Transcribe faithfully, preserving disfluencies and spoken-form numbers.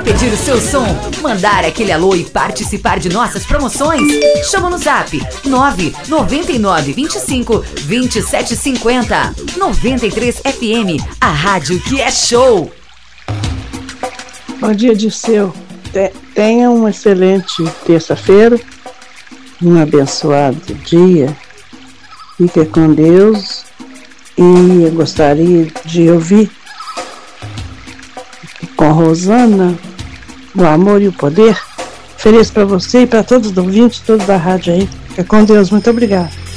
pedir o seu som, mandar aquele alô e participar de nossas promoções? Chama no zap nove nove nove dois cinco dois sete cinco zero. noventa e três F M, a rádio que é show. Bom dia, Dirceu. Tenha uma excelente terça-feira, um abençoado dia. Fique com Deus. E eu gostaria de ouvir com Rosana, do Amor e o Poder. Feliz para você e para todos os ouvintes, todos da rádio aí. Fique com Deus. Muito obrigada.